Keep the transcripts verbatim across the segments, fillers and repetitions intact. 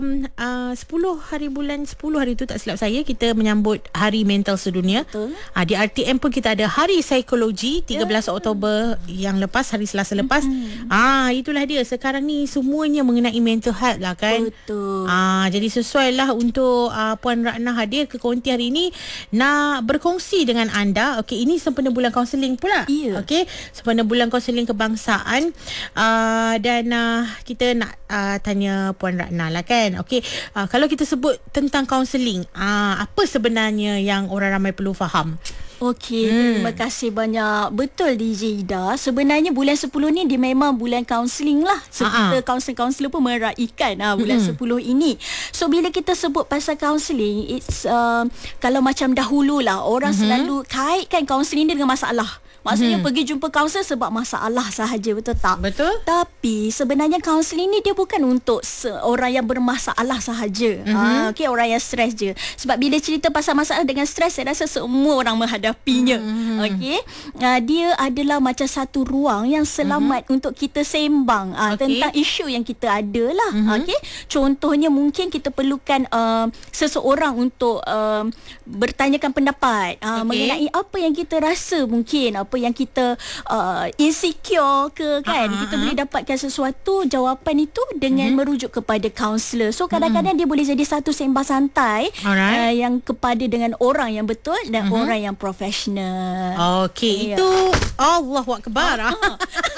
Uh, sepuluh hari bulan sepuluh hari tu tak silap saya kita menyambut Hari Mental Sedunia. Betul. Uh, di R T M pun kita ada Hari Psikologi tiga belas yeah. Oktober yang lepas, hari Selasa lepas. Mm-hmm. Ah itulah dia, sekarang ni semuanya mengenai mental health lah kan. Betul. Ah jadi sesuai lah untuk uh, Puan Ratna hadir ke Konti hari ini nak berkongsi dengan anda. Okey, ini sempena bulan kaunseling pula. Yeah. Okey, sempena bulan kaunseling kebangsaan uh, dan uh, kita nak uh, tanya Puan Ratna lah kan. Okey, uh, kalau kita sebut tentang kaunseling, uh, apa sebenarnya yang orang ramai perlu faham? Okey, hmm. terima kasih banyak. Betul D J Ida. Sebenarnya bulan sepuluh ni dia memang bulan kaunseling lah. So Ha-ha. kita kaunselor-kaunselor pun meraihkan ha, bulan hmm. sepuluh ini. So bila kita sebut pasal kaunseling, it's uh, kalau macam dahulu lah orang hmm. selalu kaitkan kaunseling dia dengan masalah. Maksudnya hmm. pergi jumpa kaunselor sebab masalah sahaja, betul tak? Betul. Tapi sebenarnya kaunseling ni dia bukan untuk orang yang bermasalah sahaja. Mm-hmm. Ha, okay, orang yang stres je. Sebab bila cerita pasal masalah dengan stres, saya rasa semua orang menghadapinya. Mm-hmm. Okey. Uh, dia adalah macam satu ruang yang selamat mm-hmm. untuk kita sembang uh, okay. tentang isu yang kita ada lah. Mm-hmm. Okey. Contohnya mungkin kita perlukan uh, seseorang untuk uh, bertanyakan pendapat uh, okay. mengenai apa yang kita rasa, mungkin apa yang kita uh, insecure ke kan. Uh-huh. Kita boleh dapatkan sesuatu jawapan itu dengan uh-huh. merujuk kepada kaunselor. So kadang-kadang uh-huh. dia boleh jadi satu sembang santai uh, yang kepada dengan orang yang betul dan uh-huh. orang yang profesional. Okey, yeah. Itu Allahu Akbar. Uh-huh.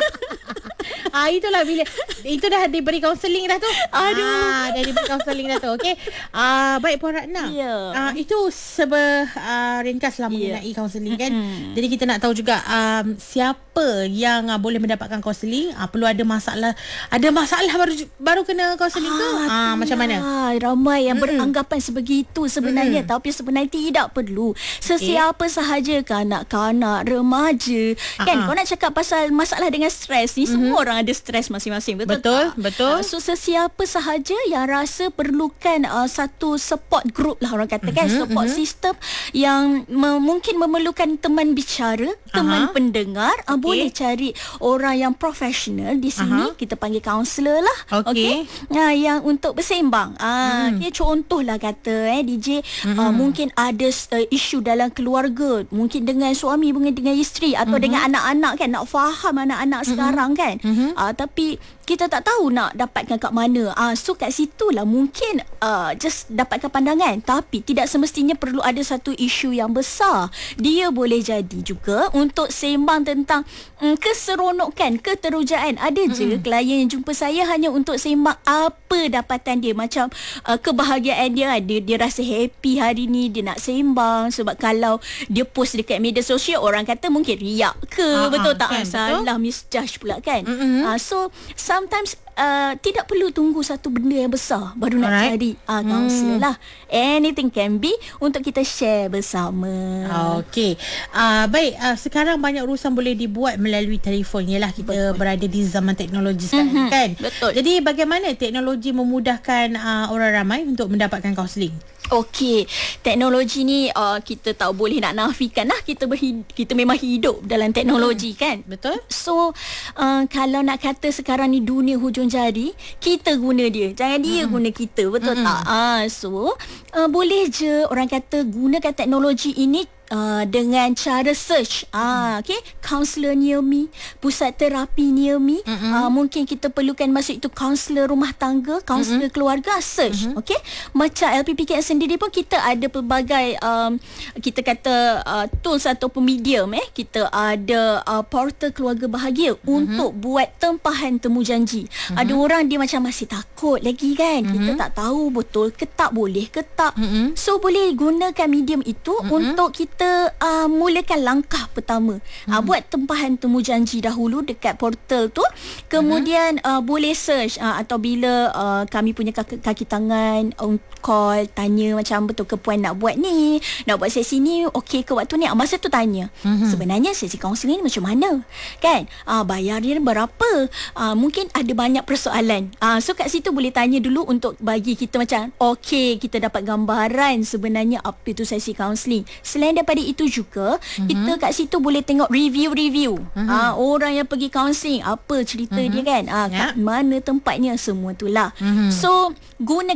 Ah itulah bila itu dah diberi kaunseling dah tu. Aduh, ah, dah diberi kaunseling dah tu. Okey. Ah baik Puan Ratna. Yeah. Ah itu sebe uh, ringkaslah mengenai yeah. kaunseling kan. Mm-hmm. Jadi kita nak tahu juga um, siapa yang uh, boleh mendapatkan kaunseling. Ah perlu ada masalah, ada masalah baru baru kena kaunseling ah, ke? Ah macam mana? Ramai yang mm-hmm. beranggapan sebegitu sebenarnya, mm-hmm. tapi sebenarnya tidak perlu. Sesiapa okay. sahaja, kanak-kanak, remaja, uh-huh. kan kau nak cakap pasal masalah dengan stres ni, mm-hmm. semua orang ada stres masing-masing, betul, betul tak? Betul. Uh, so sesiapa sahaja yang rasa perlukan uh, satu support group lah orang kata kan, mm-hmm, support mm-hmm. system yang me- mungkin memerlukan teman bicara, teman uh-huh. pendengar, uh, okay. boleh cari orang yang profesional di sini, uh-huh. kita panggil kaunselor lah. Okey. Okay? Uh, yang untuk bersembang. Uh, mm. okay, contohlah kata eh D J, mm-hmm. uh, mungkin ada uh, isu dalam keluarga, mungkin dengan suami, mungkin dengan isteri atau mm-hmm. dengan anak-anak kan, nak faham anak-anak mm-hmm. sekarang kan. Mm-hmm. Uh, tapi kita tak tahu nak dapatkan kat mana. Ah, so kat situlah mungkin uh, just dapatkan pandangan. Tapi tidak semestinya perlu ada satu isu yang besar. Dia boleh jadi juga untuk sembang tentang um, keseronokan, keterujaan. Ada je mm-hmm. klien yang jumpa saya hanya untuk sembang apa dapatan dia. Macam uh, kebahagiaan dia, dia. Dia rasa happy hari ni, dia nak sembang. Sebab kalau dia post dekat media sosial, orang kata mungkin riak ke. Ah, betul tak? Kan, salah, misjudge pula kan. Mm-hmm. Uh, so sometimes uh, tidak perlu tunggu satu benda yang besar baru nak Alright. cari uh, kaunselor hmm. lah. Anything can be untuk kita share bersama. Okey. Uh, baik, uh, sekarang banyak urusan boleh dibuat melalui telefon. Yalah, kita Betul. berada di zaman teknologi sekarang mm-hmm. kan. Betul. Jadi bagaimana teknologi memudahkan uh, orang ramai untuk mendapatkan kaunseling? Okey, teknologi ni uh, kita tak boleh nak nafikan lah, kita berhid- kita memang hidup dalam teknologi hmm. kan. Betul. So uh, kalau nak kata sekarang ni dunia hujung jari, kita guna dia, jangan dia hmm. guna kita, betul hmm. tak? Uh, so uh, boleh je orang kata gunakan teknologi ini Uh, dengan cara search ah okey, counselor near me, pusat terapi near me, mm-hmm. uh, mungkin kita perlukan masuk itu counselor rumah tangga, counselor mm-hmm. keluarga, search mm-hmm. okey. Macam L P P K S sendiri pun kita ada pelbagai um, kita kata uh, tools ataupun medium eh kita ada uh, portal keluarga bahagia mm-hmm. untuk buat tempahan temu janji. Mm-hmm. Ada orang dia macam masih takut lagi kan, mm-hmm. kita tak tahu betul ke tak, boleh ke tak. Mm-hmm. So boleh gunakan medium itu mm-hmm. untuk kita Kita uh, mulakan langkah pertama. Hmm. Uh, buat tempahan temu janji dahulu dekat portal tu. Kemudian hmm. uh, boleh search uh, atau bila uh, kami punya kaki, kaki tangan on call, tanya macam betul ke puan nak buat ni, nak buat sesi ni, okey ke waktu ni. Uh, masa tu tanya, hmm. sebenarnya sesi kaunseling ni macam mana? Kan? Uh, bayar dia berapa? Uh, mungkin ada banyak persoalan. Uh, so kat situ boleh tanya dulu untuk bagi kita macam, okey, kita dapat gambaran sebenarnya apa itu sesi kaunseling. Selain daripada itu juga mm-hmm. kita kat situ boleh tengok review-review mm-hmm. ha, orang yang pergi kaunseling, apa cerita mm-hmm. dia kan, ha, yeah. kat mana tempatnya, semua itulah. Mm-hmm. So guna